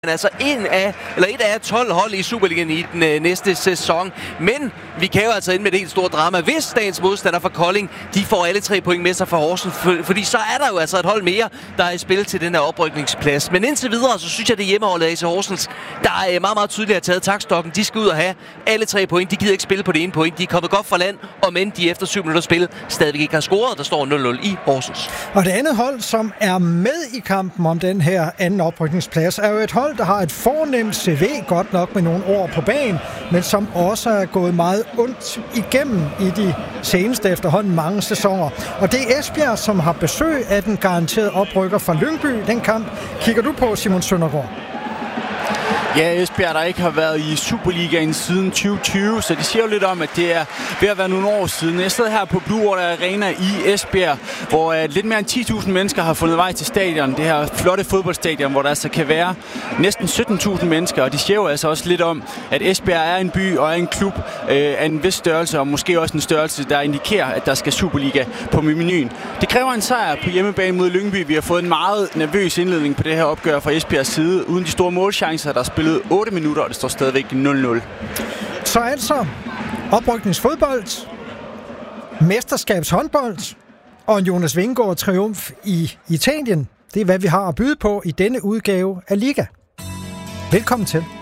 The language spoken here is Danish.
Altså et af 12 hold i Superligaen i den næste sæson. Men vi kan jo altså ind med det helt store drama, hvis dagens modstander fra Kolding, de får alle 3 point med sig fra Horsens. Fordi så er der jo altså et hold mere, der er i spil til den her oprykningsplads. Men indtil videre, så synes jeg, det hjemmeholdet af AC Horsens, der er meget, meget tydeligt at taget taktstokken. De skal ud og have alle 3 point. De gider ikke spille på det ene point. De er kommet godt fra land, og men de efter 7 minutter spil stadigvæk ikke har scoret. Der står 0-0 i Horsens. Og det andet hold, som er med i kampen om den her anden oprykningsplads, er jo et hold, der har et fornemt CV, godt nok med nogle år på banen, men som også er gået meget ondt igennem i de seneste efterhånden mange sæsoner. Og det er Esbjerg, som har besøg af den garanterede oprykker fra Lyngby. Den kamp kigger du på, Simon Søndergaard. Ja, Esbjerg, der ikke har været i Superligaen siden 2020, så de siger jo lidt om, at det er ved at være nogle år siden. Jeg sidder her på Blue Water Arena i Esbjerg, hvor lidt mere end 10.000 mennesker har fundet vej til stadion. Det her flotte fodboldstadion, hvor der altså kan være næsten 17.000 mennesker, og de siger jo altså også lidt om, at Esbjerg er en by og er en klub af en vis størrelse, og måske også en størrelse, der indikerer, at der skal Superliga på menuen. Det kræver en sejr på hjemmebane mod Lyngby. Vi har fået en meget nervøs indledning på det her opgør fra Esbjergs side, uden de store målchancer, der spillet 8 minutter, og det står stadigvæk 0-0. Så altså oprykningsfodbold, mesterskabshåndbold og en Jonas Vingegaard triumf i Italien. Det er, hvad vi har at byde på i denne udgave af Liga. Velkommen til.